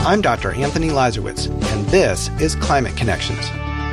I'm Dr. Anthony Lazarowitz, and this is Climate Connections.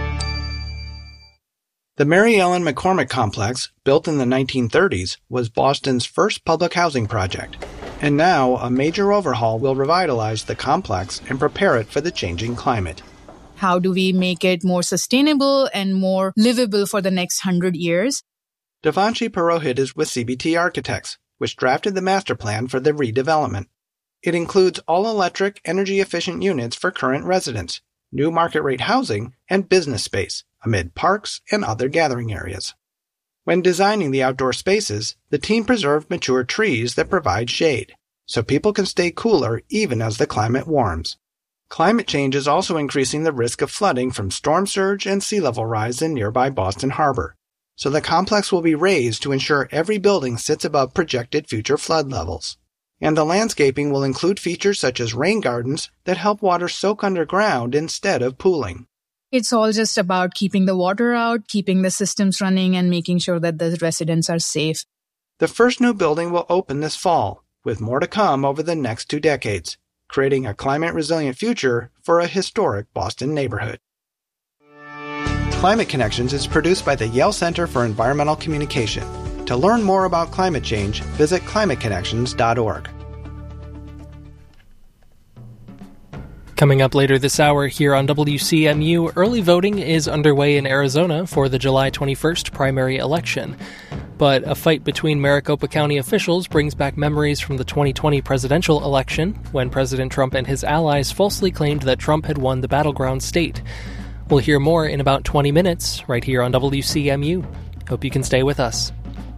The Mary Ellen McCormick Complex, built in the 1930s, was Boston's first public housing project. And now, a major overhaul will revitalize the complex and prepare it for the changing climate. How do we make it more sustainable and more livable for the next 100 years? Devanshi Purohit is with CBT Architects, which drafted the master plan for the redevelopment. It includes all-electric, energy-efficient units for current residents, new market-rate housing, and business space, amid parks and other gathering areas. When designing the outdoor spaces, the team preserved mature trees that provide shade, so people can stay cooler even as the climate warms. Climate change is also increasing the risk of flooding from storm surge and sea level rise in nearby Boston Harbor, so the complex will be raised to ensure every building sits above projected future flood levels. And the landscaping will include features such as rain gardens that help water soak underground instead of pooling. It's all just about keeping the water out, keeping the systems running, and making sure that the residents are safe. The first new building will open this fall, with more to come over the next 2 decades, creating a climate-resilient future for a historic Boston neighborhood. Climate Connections is produced by the Yale Center for Environmental Communication. To learn more about climate change, visit climateconnections.org. Coming up later this hour here on WCMU, early voting is underway in Arizona for the July 21st primary election. But a fight between Maricopa County officials brings back memories from the 2020 presidential election, when President Trump and his allies falsely claimed that Trump had won the battleground state. We'll hear more in about 20 minutes, right here on WCMU. Hope you can stay with us.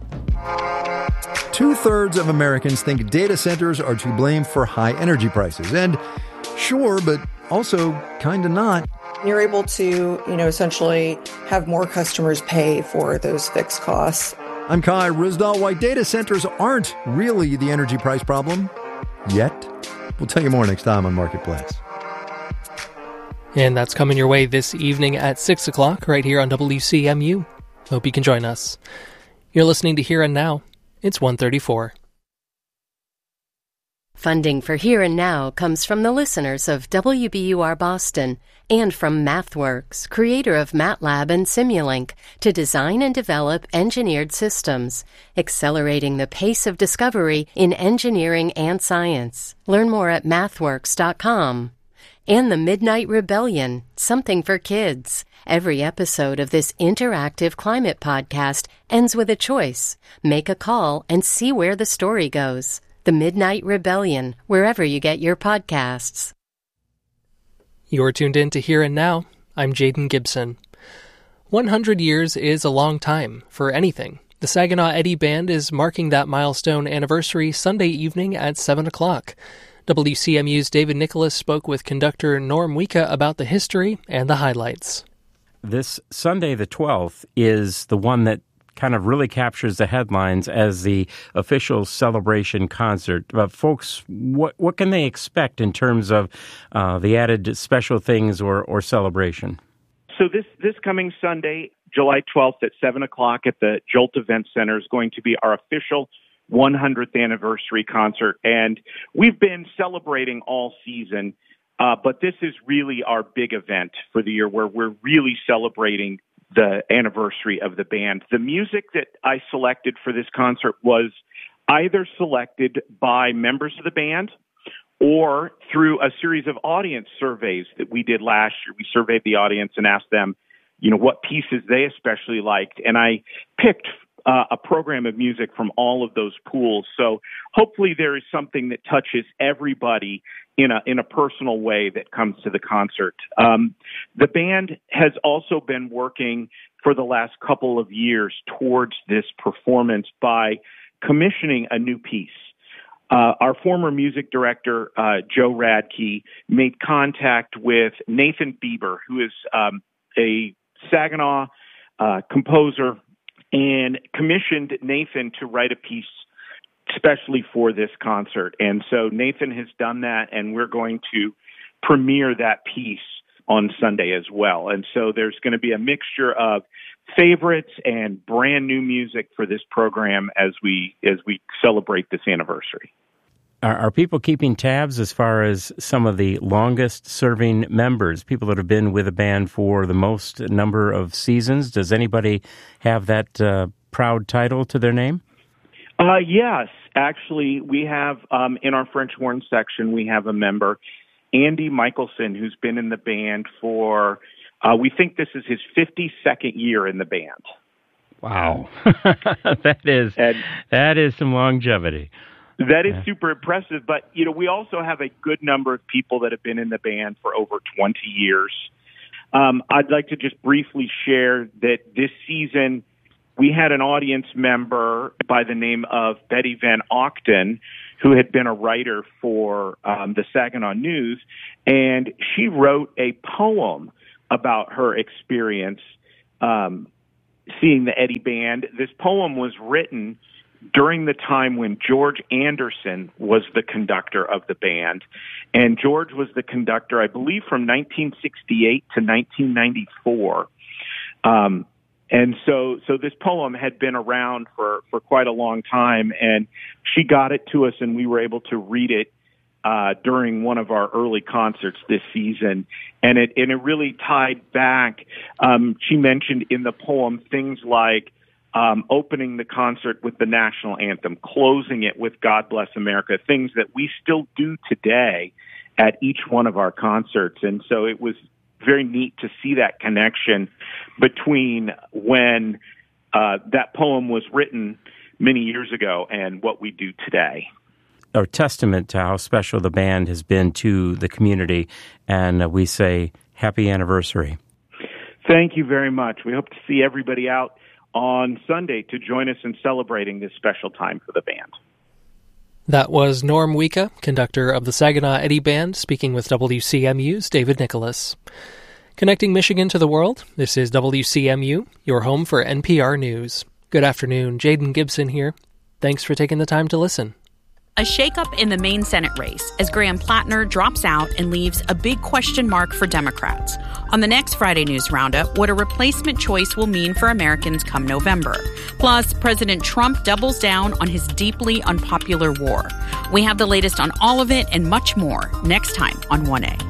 2/3 of Americans think data centers are to blame for high energy prices. And sure, but also kind of not. You're able to, essentially have more customers pay for those fixed costs. I'm Kai Ryssdal. Why data centers aren't really the energy price problem yet. We'll tell you more next time on Marketplace. And that's coming your way this evening at 6 o'clock right here on WCMU. Hope you can join us. You're listening to Here and Now. It's 1:34. Funding for Here and Now comes from the listeners of WBUR Boston and from MathWorks, creator of MATLAB and Simulink, to design and develop engineered systems, accelerating the pace of discovery in engineering and science. Learn more at mathworks.com. And the Midnight Rebellion, something for kids. Every episode of this interactive climate podcast ends with a choice. Make a call and see where the story goes. The Midnight Rebellion, wherever you get your podcasts. You're tuned in to Here and Now. I'm Jaden Gibson. 100 years is a long time for anything. The Saginaw Eddy Band is marking that milestone anniversary Sunday evening at 7 o'clock. WCMU's David Nicholas spoke with conductor Norm Wika about the history and the highlights. This Sunday, the 12th, is the one that kind of really captures the headlines as the official celebration concert. Folks, what can they expect in terms of the added special things or celebration? So this coming Sunday, July 12th at 7 o'clock at the Jolt Event Center is going to be our official 100th anniversary concert. And we've been celebrating all season, but this is really our big event for the year where we're really celebrating the anniversary of the band. The music that I selected for this concert was either selected by members of the band or through a series of audience surveys that we did last year. We surveyed the audience and asked them, what pieces they especially liked. And I picked a program of music from all of those pools. So hopefully there is something that touches everybody in a personal way that comes to the concert. The band has also been working for the last couple of years towards this performance by commissioning a new piece. Our former music director, Joe Radke, made contact with Nathan Bieber, who is a Saginaw composer, and commissioned Nathan to write a piece especially for this concert. And so Nathan has done that, and we're going to premiere that piece on Sunday as well. And so there's going to be a mixture of favorites and brand new music for this program as we celebrate this anniversary. Are people keeping tabs as far as some of the longest-serving members, people that have been with a band for the most number of seasons? Does anybody have that proud title to their name? Yes. Actually, we have, in our French horn section, we have a member, Andy Michelson, who's been in the band for, we think this is his 52nd year in the band. Wow. That is some longevity. That is super impressive. But, we also have a good number of people that have been in the band for over 20 years. I'd like to just briefly share that this season we had an audience member by the name of Betty Van Auchten, who had been a writer for the Saginaw News, and she wrote a poem about her experience seeing the Eddie Band. This poem was written during the time when George Anderson was the conductor of the band. And George was the conductor, I believe, from 1968 to 1994. And so this poem had been around for quite a long time, and she got it to us, and we were able to read it during one of our early concerts this season. And it really tied back. She mentioned in the poem things like opening the concert with the national anthem, closing it with God Bless America, things that we still do today at each one of our concerts. And so it was very neat to see that connection between when that poem was written many years ago and what we do today. A testament to how special the band has been to the community, and we say happy anniversary. Thank you very much. We hope to see everybody out on Sunday to join us in celebrating this special time for the band. That was Norm Wika, conductor of the Saginaw Eddie Band, speaking with WCMU's David Nicholas. Connecting Michigan to the world, this is WCMU, your home for NPR News. Good afternoon, Jaden Gibson here. Thanks for taking the time to listen. A shakeup in the Maine Senate race as Graham Plattner drops out and leaves a big question mark for Democrats. On the next Friday News Roundup, what a replacement choice will mean for Americans come November. Plus, President Trump doubles down on his deeply unpopular war. We have the latest on all of it and much more next time on 1A.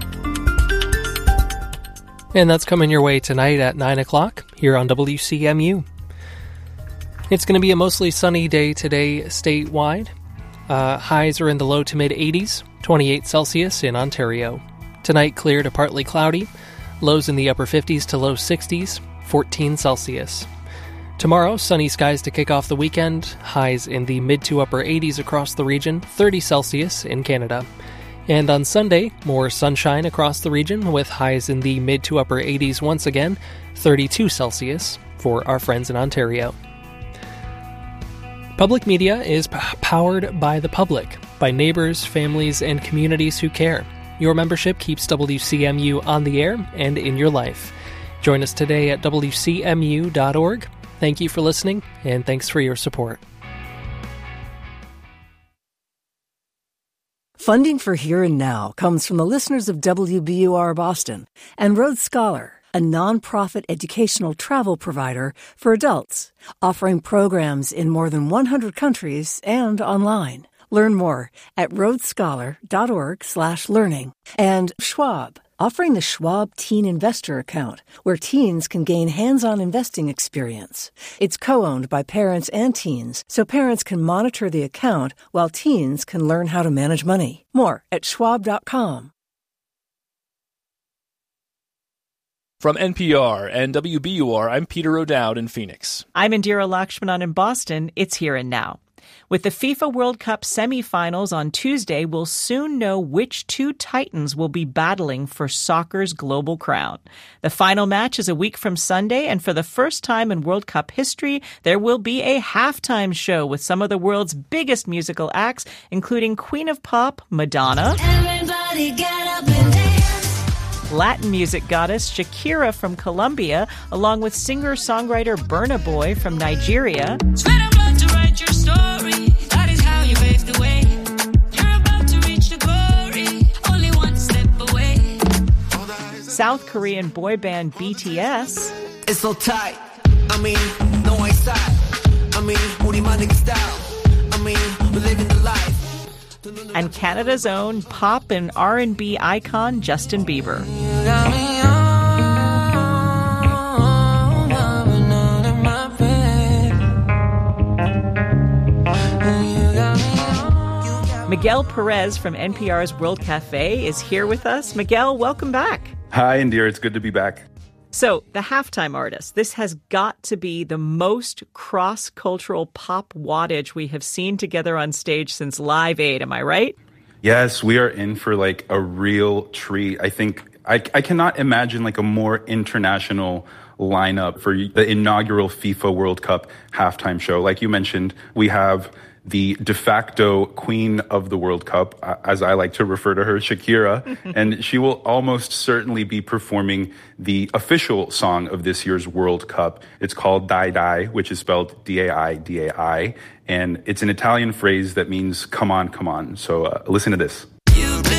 And that's coming your way tonight at 9 o'clock here on WCMU. It's going to be a mostly sunny day today statewide. Highs are in the low to mid-80s, 28 Celsius in Ontario. Tonight, clear to partly cloudy. Lows in the upper 50s to low 60s, 14 Celsius. Tomorrow, sunny skies to kick off the weekend. Highs in the mid to upper 80s across the region, 30 Celsius in Canada. And on Sunday, more sunshine across the region with highs in the mid to upper 80s once again, 32 Celsius for our friends in Ontario. Public media is powered by the public, by neighbors, families, and communities who care. Your membership keeps WCMU on the air and in your life. Join us today at WCMU.org. Thank you for listening, and thanks for your support. Funding for Here and Now comes from the listeners of WBUR Boston and Rhodes Scholar, a nonprofit educational travel provider for adults, offering programs in more than 100 countries and online. Learn more at rhodesscholar.org/learning. And Schwab, offering the Schwab Teen Investor Account, where teens can gain hands-on investing experience. It's co-owned by parents and teens, so parents can monitor the account while teens can learn how to manage money. More at schwab.com. From NPR and WBUR, I'm Peter O'Dowd in Phoenix. I'm Indira Lakshmanan in Boston. It's Here and Now. With the FIFA World Cup semifinals on Tuesday, we'll soon know which two titans will be battling for soccer's global crown. The final match is a week from Sunday, and for the first time in World Cup history, there will be a halftime show with some of the world's biggest musical acts, including Queen of Pop, Madonna. Everybody get up and dance. Latin music goddess Shakira from Colombia, along with singer-songwriter Burna Boy from Nigeria. Your story, that is how you paved the way. You're about to reach the glory, only one step away. South Korean boy band BTS. It's so tight. I mean, no one side. I mean, 우리만의 style. I mean, we're living the life. and Canada's own pop and R&B icon Justin Bieber. Miguel Perez from NPR's World Cafe is here with us. Miguel, welcome back. Hi, Indira. It's good to be back. So, the Halftime Artist. This has got to be the most cross-cultural pop wattage we have seen together on stage since Live Aid. Am I right? Yes, we are in for like a real treat. I think I cannot imagine like a more international lineup for the inaugural FIFA World Cup halftime show. Like you mentioned, we have the de facto queen of the World Cup, as I like to refer to her, Shakira, and she will almost certainly be performing the official song of this year's World Cup. It's called Dai Dai, which is spelled D-A-I, D-A-I, and it's an Italian phrase that means come on, come on. So listen to this.